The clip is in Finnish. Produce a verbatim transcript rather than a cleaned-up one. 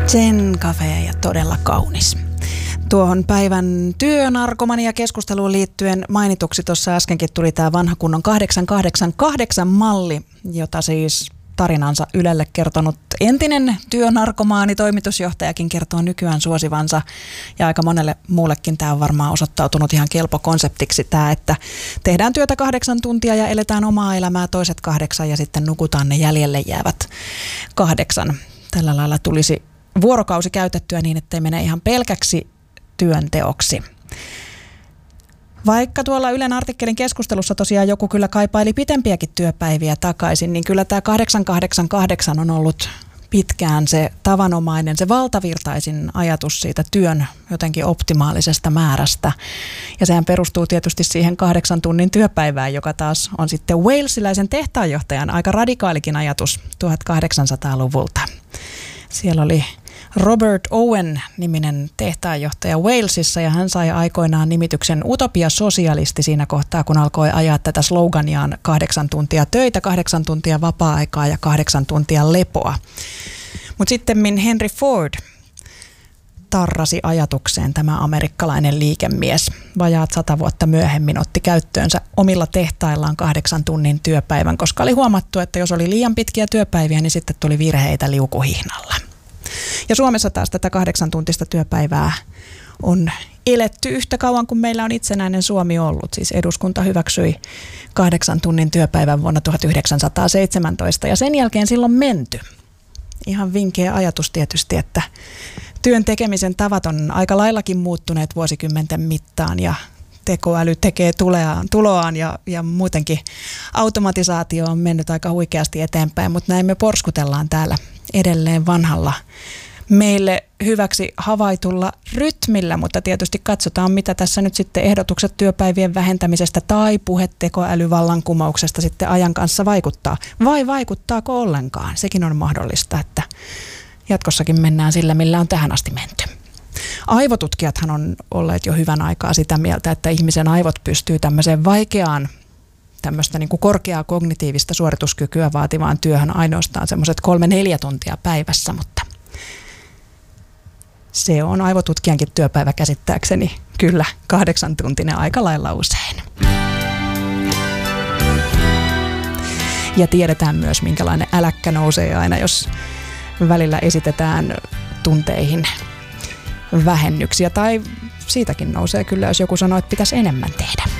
Zen Cafe ja todella kaunis. Tuohon päivän työnarkomania keskusteluun liittyen mainituksi tuossa äskenkin tuli tämä vanha kunnon kahdeksan kahdeksan kahdeksan malli, jota siis tarinansa Ylelle kertonut entinen työnarkomaani, toimitusjohtajakin kertoo nykyään suosivansa. Ja aika monelle muullekin tämä on varmaan osoittautunut ihan kelpo konseptiksi tämä, että tehdään työtä kahdeksan tuntia ja eletään omaa elämää toiset kahdeksan ja sitten nukutaan ne jäljelle jäävät kahdeksan. Tällä lailla tulisi vuorokausi käytettyä niin, ettei mene ihan pelkäksi työnteoksi. Vaikka tuolla Ylen artikkelin keskustelussa tosiaan joku kyllä kaipaili pitempiäkin työpäiviä takaisin, niin kyllä tämä kahdeksan kahdeksan kahdeksan on ollut pitkään se tavanomainen, se valtavirtaisin ajatus siitä työn jotenkin optimaalisesta määrästä. Ja sehän perustuu tietysti siihen kahdeksan tunnin työpäivään, joka taas on sitten walesiläisen tehtaanjohtajan aika radikaalikin ajatus tuhatkahdeksansataaluvulta. Siellä oli Robert Owen-niminen tehtaanjohtaja Walesissa ja hän sai aikoinaan nimityksen utopia-sosialisti siinä kohtaa, kun alkoi ajaa tätä sloganiaan kahdeksan tuntia töitä, kahdeksan tuntia vapaa-aikaa ja kahdeksan tuntia lepoa. Mutta sitten Henry Ford tarrasi ajatukseen tämä amerikkalainen liikemies. Vajaat sata vuotta myöhemmin otti käyttöönsä omilla tehtaillaan kahdeksan tunnin työpäivän, koska oli huomattu, että jos oli liian pitkiä työpäiviä, niin sitten tuli virheitä liukuhihnalla. Ja Suomessa taas tätä kahdeksan tuntista työpäivää on eletty yhtä kauan kuin meillä on itsenäinen Suomi ollut. Siis eduskunta hyväksyi kahdeksan tunnin työpäivän vuonna tuhatyhdeksänsataaseitsemäntoista ja sen jälkeen silloin menty. Ihan vinkeä ajatus tietysti, että työn tekemisen tavat on aika laillakin muuttuneet vuosikymmenten mittaan ja tekoäly tekee tuleaan, tuloaan ja, ja muutenkin automatisaatio on mennyt aika huikeasti eteenpäin, mutta näin me porskutellaan täällä edelleen vanhalla meille hyväksi havaitulla rytmillä, mutta tietysti katsotaan, mitä tässä nyt sitten ehdotukset työpäivien vähentämisestä tai puhetekoälyvallankumouksesta sitten ajan kanssa vaikuttaa. Vai vaikuttaako ollenkaan? Sekin on mahdollista, että jatkossakin mennään sillä, millä on tähän asti menty. Aivotutkijathan on olleet jo hyvän aikaa sitä mieltä, että ihmisen aivot pystyy tämmöiseen vaikeaan, tämmöistä niin kuin korkeaa kognitiivista suorituskykyä vaativaan työhön ainoastaan semmoiset kolme neljä tuntia päivässä, mutta se on aivotutkijankin työpäivä käsittääkseni kyllä kahdeksan tuntinen aika lailla usein. Ja tiedetään myös, minkälainen äläkkä nousee aina, jos välillä esitetään tunteihin vähennyksiä. Tai siitäkin nousee kyllä, jos joku sanoo, että pitäisi enemmän tehdä.